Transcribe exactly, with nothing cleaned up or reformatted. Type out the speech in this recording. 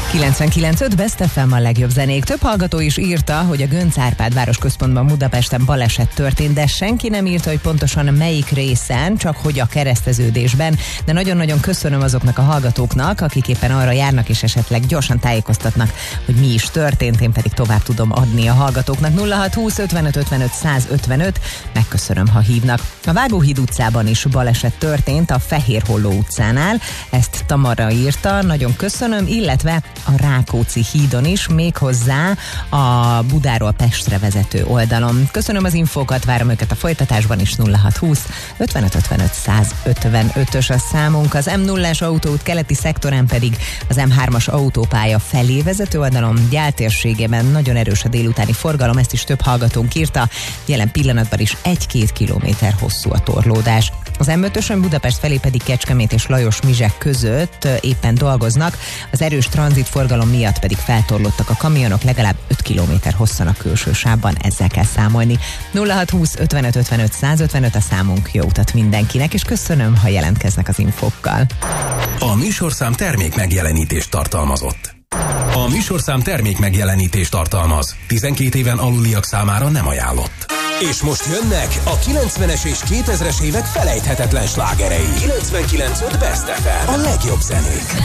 kilencvenkilenc öt Best ef em a legjobb zenék. Több hallgató is írta, hogy a Göncz Árpád városközpontban Budapesten baleset történt, de senki nem írta, hogy pontosan melyik részen, csak hogy a kereszteződésben. De nagyon-nagyon köszönöm azoknak a hallgatóknak, akik éppen arra járnak és esetleg gyorsan tájékoztatnak, hogy mi is történt, én pedig tovább tudom adni a hallgatóknak. nulla hat húsz ötvenöt ötvenöt százötvenöt, megköszönöm, ha hívnak. A Vágóhíd utcában is baleset történt, a Fehérholló utcánál, ezt Tamara írta, nagyon köszönöm, illetve a Rákóczi hídon is, méghozzá a Budáról Pestre vezető oldalon. Köszönöm az infókat, várom őket a folytatásban is. Nulla hat húsz ötvenöt ötvenöt százötvenötös a számunk, az em nullás autóút keleti szektorán pedig az em hármas autópálya felé vezető oldalon, Gyál térségében nagyon erős a délutáni forgalom, ezt is több hallgatónk írta, jelen pillanatban is egy-két kilométer hosszú a torlódás. Az em ötösön Budapest felé pedig Kecskemét és Lajos Mizsek között éppen dolgoznak, az erős tranzitforgalom miatt pedig feltorlottak a kamionok, legalább öt kilométer hosszan a külső sávban, ezzel kell számolni. nulla hat húsz ötvenöt ötvenöt százötvenöt a számunk, jó utat mindenkinek, és köszönöm, ha jelentkeznek az infókkal. A műsorszám termék megjelenítést tartalmazott. A műsorszám termék megjelenítést tartalmaz. tizenkét éven aluliak számára nem ajánlott. És most jönnek a kilencvenes és kétezres évek felejthetetlen slágerei. kilencvenkilenc öt Best ef em. A legjobb zenék.